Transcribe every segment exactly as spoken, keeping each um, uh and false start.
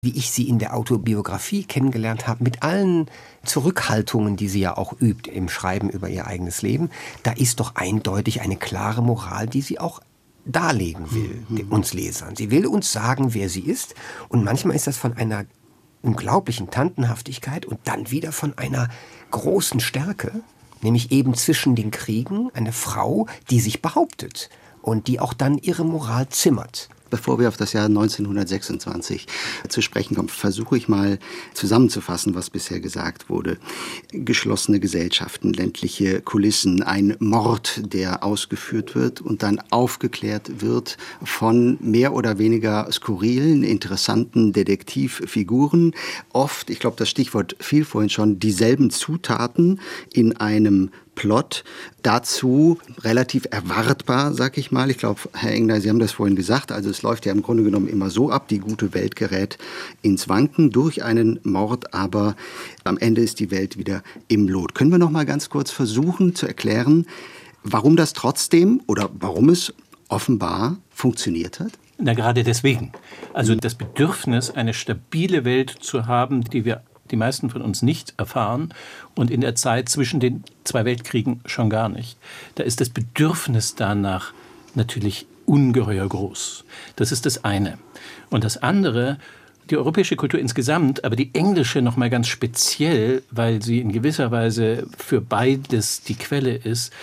wie ich sie in der Autobiografie kennengelernt habe, mit allen Zurückhaltungen, die sie ja auch übt im Schreiben über ihr eigenes Leben, da ist doch eindeutig eine klare Moral, die sie auch darlegen will, mhm. uns Lesern. Sie will uns sagen, wer sie ist, und manchmal ist das von einer unglaublichen Tantenhaftigkeit und dann wieder von einer großen Stärke, nämlich eben zwischen den Kriegen eine Frau, die sich behauptet und die auch dann ihre Moral zimmert. Bevor wir auf das Jahr neunzehnhundertsechsundzwanzig zu sprechen kommen, versuche ich mal zusammenzufassen, was bisher gesagt wurde. Geschlossene Gesellschaften, ländliche Kulissen, ein Mord, der ausgeführt wird und dann aufgeklärt wird von mehr oder weniger skurrilen, interessanten Detektivfiguren. Oft, ich glaube, das Stichwort fiel vorhin schon, dieselben Zutaten in einem Plot. Dazu relativ erwartbar, sag ich mal. Ich glaube, Herr Engler, Sie haben das vorhin gesagt. Also es läuft ja im Grunde genommen immer so ab. Die gute Welt gerät ins Wanken durch einen Mord, aber am Ende ist die Welt wieder im Lot. Können wir noch mal ganz kurz versuchen zu erklären, warum das trotzdem oder warum es offenbar funktioniert hat? Na, gerade deswegen. Also das Bedürfnis, eine stabile Welt zu haben, die wir die meisten von uns nicht erfahren und in der Zeit zwischen den zwei Weltkriegen schon gar nicht. Da ist das Bedürfnis danach natürlich ungeheuer groß. Das ist das eine. Und das andere, die europäische Kultur insgesamt, aber die englische noch mal ganz speziell, weil sie in gewisser Weise für beides die Quelle ist,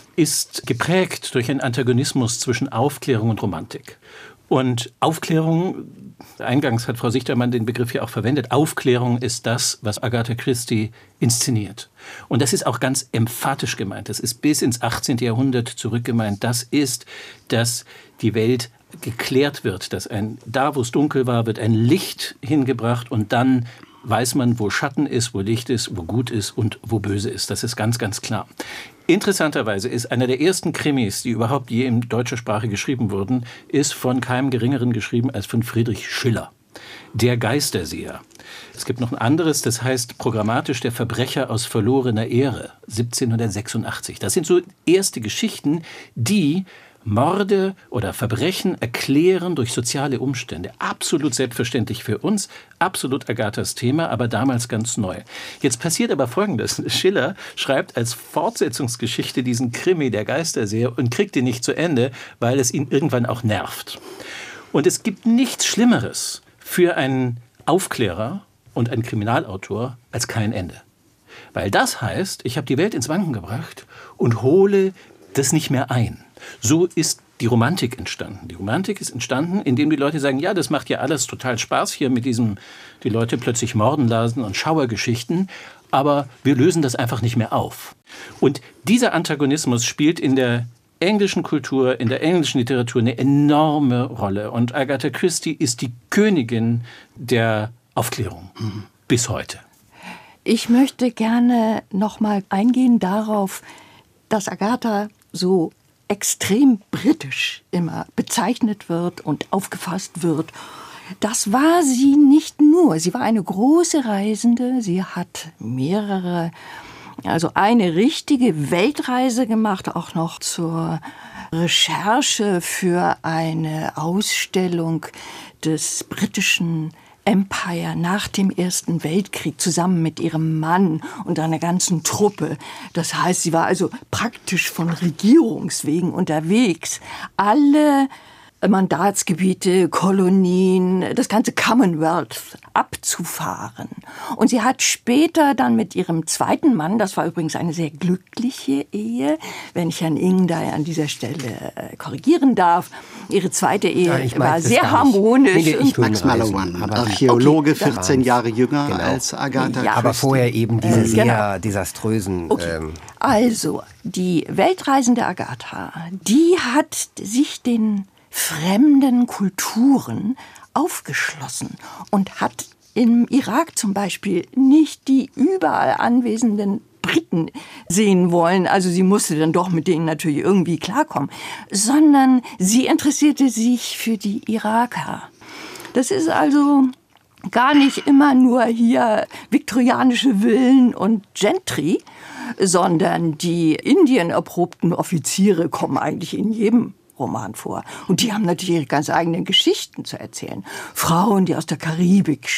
ist geprägt durch einen Antagonismus zwischen Aufklärung und Romantik. Und Aufklärung, eingangs hat Frau Sichtermann den Begriff ja auch verwendet, Aufklärung ist das, was Agatha Christie inszeniert. Und das ist auch ganz emphatisch gemeint. Das ist bis ins achtzehnten Jahrhundert zurück gemeint. Das ist, dass die Welt geklärt wird, dass ein, da, wo es dunkel war, wird ein Licht hingebracht und dann weiß man, wo Schatten ist, wo Licht ist, wo gut ist und wo böse ist. Das ist ganz, ganz klar. Interessanterweise ist einer der ersten Krimis, die überhaupt je in deutscher Sprache geschrieben wurden, ist von keinem Geringeren geschrieben als von Friedrich Schiller. Der Geisterseher. Es gibt noch ein anderes, das heißt programmatisch Der Verbrecher aus verlorener Ehre, siebzehnhundertsechsundachtzig. Das sind so erste Geschichten, die Morde oder Verbrechen erklären durch soziale Umstände. Absolut selbstverständlich für uns, absolut Agathas Thema, aber damals ganz neu. Jetzt passiert aber Folgendes. Schiller schreibt als Fortsetzungsgeschichte diesen Krimi Der Geisterseher und kriegt ihn nicht zu Ende, weil es ihn irgendwann auch nervt. Und es gibt nichts Schlimmeres für einen Aufklärer und einen Kriminalautor als kein Ende. Weil das heißt, ich habe die Welt ins Wanken gebracht und hole das nicht mehr ein. So ist die Romantik entstanden. Die Romantik ist entstanden, indem die Leute sagen, ja, das macht ja alles total Spaß hier mit diesem, die Leute plötzlich morden lassen und Schauergeschichten, aber wir lösen das einfach nicht mehr auf. Und dieser Antagonismus spielt in der englischen Kultur, in der englischen Literatur eine enorme Rolle. Und Agatha Christie ist die Königin der Aufklärung mhm. bis heute. Ich möchte gerne noch mal eingehen darauf, dass Agatha so extrem britisch immer bezeichnet wird und aufgefasst wird. Das war sie nicht nur. Sie war eine große Reisende. Sie hat mehrere, also eine richtige Weltreise gemacht, auch noch zur Recherche für eine Ausstellung des britischen Empire nach dem Ersten Weltkrieg zusammen mit ihrem Mann und einer ganzen Truppe. Das heißt, sie war also praktisch von Regierungswegen unterwegs. Alle Mandatsgebiete, Kolonien, das ganze Commonwealth abzufahren. Und sie hat später dann mit ihrem zweiten Mann, das war übrigens eine sehr glückliche Ehe, wenn ich Herrn Ingday an dieser Stelle äh, korrigieren darf, ihre zweite Ehe ja, war sehr harmonisch. Nee, nee, Max Mallowan, Archäologe, okay, vierzehn Jahre jünger genau. als Agatha ja, aber vorher eben diese äh, sehr genau. desaströsen... Okay. Ähm, also, die weltreisende Agatha, die hat sich den fremden Kulturen aufgeschlossen und hat im Irak zum Beispiel nicht die überall anwesenden Briten sehen wollen, also sie musste dann doch mit denen natürlich irgendwie klarkommen, sondern sie interessierte sich für die Iraker. Das ist also gar nicht immer nur hier viktorianische Villen und Gentry, sondern die Indien erprobten Offiziere kommen eigentlich in jedem Roman vor. Und die haben natürlich ihre ganz eigenen Geschichten zu erzählen. Frauen, die aus der Karibik